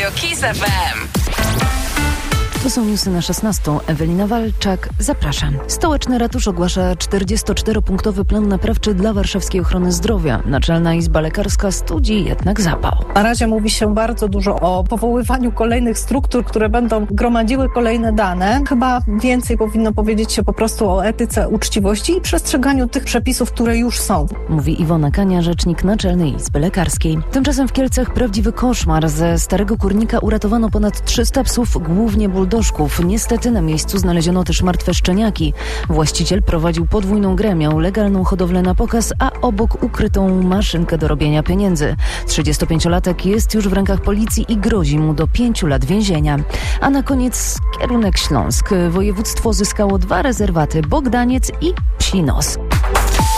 Kiss FM. To są newsy na 16. Ewelina Walczak, zapraszam. Stołeczny Ratusz ogłasza 44-punktowy plan naprawczy dla warszawskiej ochrony zdrowia. Naczelna Izba Lekarska studzi jednak zapał. Na razie mówi się bardzo dużo o powoływaniu kolejnych struktur, które będą gromadziły kolejne dane. Chyba więcej powinno powiedzieć się po prostu o etyce, uczciwości i przestrzeganiu tych przepisów, które już są. Mówi Iwona Kania, rzecznik Naczelnej Izby Lekarskiej. Tymczasem w Kielcach prawdziwy koszmar. Ze Starego Kurnika uratowano ponad 300 psów, głównie buldożków. Niestety na miejscu znaleziono też martwe szczeniaki. Właściciel prowadził podwójną grę, miał legalną hodowlę na pokaz, a obok ukrytą maszynkę do robienia pieniędzy. 35-latek jest już w rękach policji i grozi mu do 5 lat więzienia. A na koniec kierunek Śląsk. Województwo zyskało 2 rezerwaty: Bogdaniec i Psi Nos.